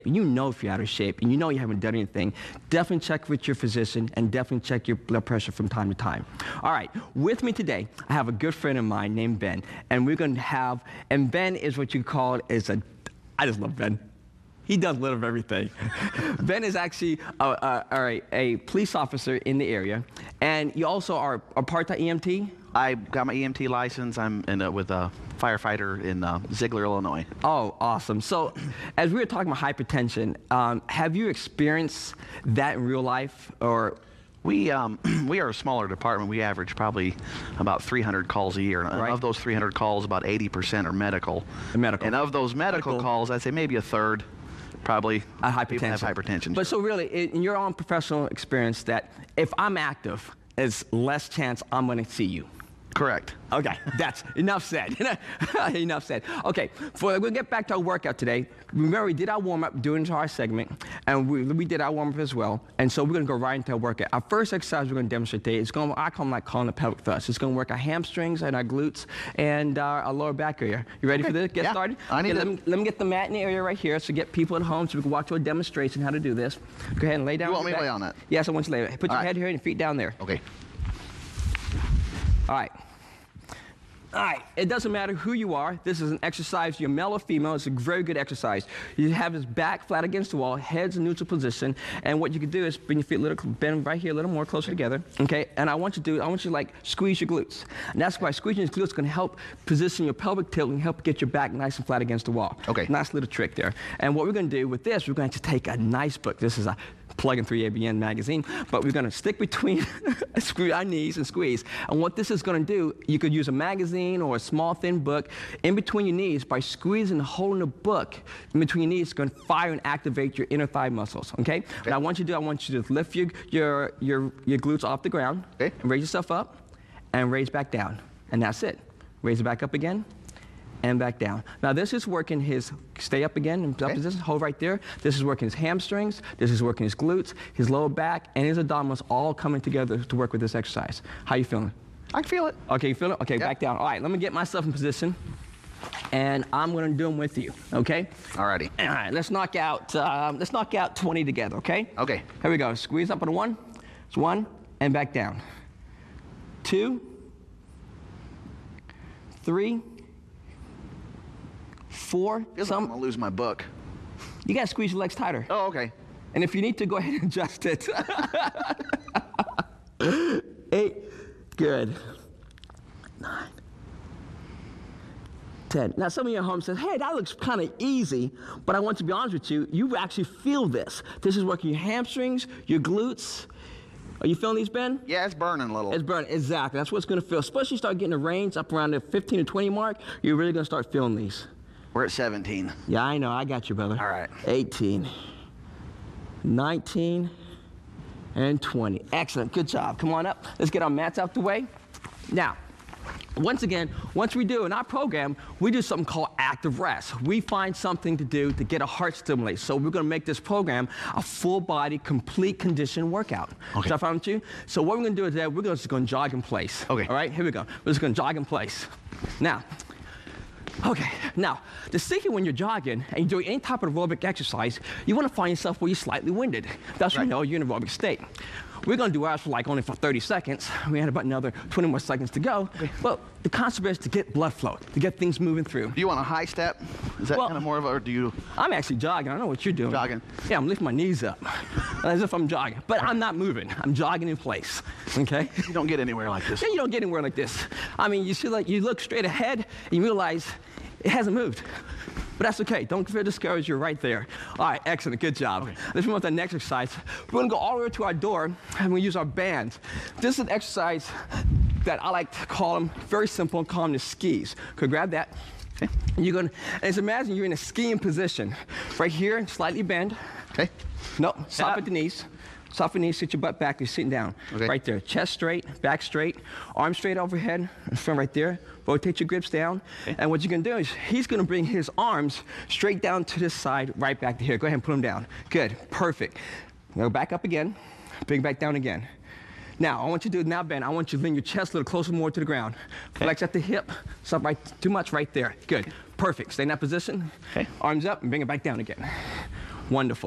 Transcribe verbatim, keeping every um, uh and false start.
You know if you're out of shape and you know you haven't done anything, definitely check with your physician and definitely check your blood pressure from time to time. All right, with me today, I have a good friend of mine named Ben, and we're going to have, and Ben is what you call is a, I just love Ben. He does a little of everything. Ben is actually a, a, a, a police officer in the area, and you also are a part-time E M T? I got my E M T license. I'm in a, with a firefighter in uh, Ziegler, Illinois. Oh, awesome. So, as we were talking about hypertension, um, have you experienced that in real life, or? We, um, we are a smaller department. We average probably about three hundred calls a year. And right. of those three hundred calls, about eighty percent are medical. Medical. And of those medical, medical. calls, I'd say maybe a third probably a hypertension. people have hypertension. But so really, in your own professional experience, that if I'm active, there's less chance I'm going to see you. Correct. Okay, that's enough said. Enough said. Okay, for, we'll get back to our workout today. Remember, we did our warm-up during our segment, and we, we did our warm-up as well. And so we're going to go right into our workout. Our first exercise we're going to demonstrate today is going, I call them like calling a pelvic thrust. It's going to work our hamstrings and our glutes and uh, our lower back area. You ready okay. for this? Get yeah. started? I need okay, to... let, me, let me get the mat in the area right here so get people at home so we can walk to a demonstration how to do this. Go ahead and lay down. You want me back. to lay on that? Yes, I want you to lay. Put All your right. head here and your feet down there. Okay. All right. All right, it doesn't matter who you are. This is an exercise, you're male or female, it's a very good exercise. You have his back flat against the wall, head's in neutral position, and what you can do is bring your feet a little, bend right here a little more closer together, okay? And I want you to do, I want you to like squeeze your glutes. And that's why squeezing your glutes is gonna help position your pelvic tilt and help get your back nice and flat against the wall. Okay. Nice little trick there. And what we're gonna do with this, we're going to take a nice book. This is a plug-in three A B N magazine, but we're going to stick between our knees and squeeze. And what this is going to do, you could use a magazine or a small thin book in between your knees. By squeezing and holding the book in between your knees, it's going to fire and activate your inner thigh muscles, okay? okay. What I want you to do, I want you to lift your, your, your, your glutes off the ground, okay. and raise yourself up, and raise back down. And that's it. Raise it back up again, and back down. Now this is working his, stay up again in okay. position, hold right there. This is working his hamstrings, this is working his glutes, his lower back, and his abdominals all coming together to work with this exercise. How you feeling? I feel it. Okay, you feel it? Okay, yep. Back down. All right, let me get myself in position, and I'm gonna do them with you, okay? Alrighty. All right, let's knock out, um, let's knock out twenty together, okay? Okay. Here we go, squeeze up on one, it's one, and back down. Two, three, four. Feels some, like I'm gonna lose my book. You gotta squeeze your legs tighter. Oh, okay. And if you need to, go ahead and adjust it. Eight, good. Nine, ten. Now some of you at home says, hey, that looks kind of easy, but I want to be honest with you, you actually feel this. This is working your hamstrings, your glutes. Are you feeling these, Ben? Yeah, it's burning a little. It's burning, exactly. That's what it's gonna feel. Especially start getting the range up around the fifteen to twenty mark, you're really gonna start feeling these. We're at seventeen. Yeah, I know, I got you, brother. All right. eighteen, nineteen, and twenty. Excellent, good job. Come on up, let's get our mats out the way. Now, once again, once we do in our program, we do something called active rest. We find something to do to get our heart stimulated. So we're gonna make this program a full body, complete condition workout. Okay. Is that fine with you? So what we're gonna do is that we're just gonna jog in place. Okay. All right, here we go. We're just gonna jog in place. Now, okay, now, the secret when you're jogging and you're doing any type of aerobic exercise, you want to find yourself where you're slightly winded. That's when you know you're in aerobic state. We're going to do ours for like only for thirty seconds. We had about another twenty more seconds to go. Okay. Well, the concept is to get blood flow, to get things moving through. Do you want a high step? Is that well, kind of more of a, or do you? I'm actually jogging. I know what you're doing. Jogging. Yeah, I'm lifting my knees up as if I'm jogging. But I'm not moving. I'm jogging in place, okay? You don't get anywhere like this. Yeah, you don't get anywhere like this. I mean, you see, like, you look straight ahead and you realize it hasn't moved. But that's okay, don't feel discouraged, you're right there. All right, excellent, good job. Okay. Let's move on to the next exercise. We're gonna go all the way to our door and we use our bands. This is an exercise that I like to call them, very simple, and call them the skis. Could grab that. Okay. You're gonna, and just imagine you're in a skiing position. Right here, slightly bend. Okay. No, soft at the knees. Soft at the knees, sit your butt back, you're sitting down. Okay. Right there, chest straight, back straight, arms straight overhead, in front right there. Rotate your grips down. Okay. And what you're gonna do is, he's gonna bring his arms straight down to this side, right back to here. Go ahead and put them down. Good, perfect. Go back up again, bring back down again. Now, I want you to do, now Ben, I want you to lean your chest a little closer more to the ground. Okay. Flex at the hip, stop right, too much right there. Good, perfect. Stay in that position. Okay. Arms up and bring it back down again. Wonderful.